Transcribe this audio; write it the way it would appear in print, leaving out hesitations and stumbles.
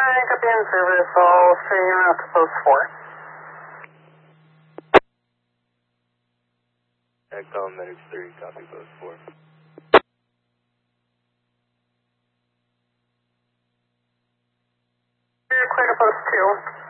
copy in service. I'll stay out to post 4. Agcom Medics 3, copy post 4. Clear to post 2.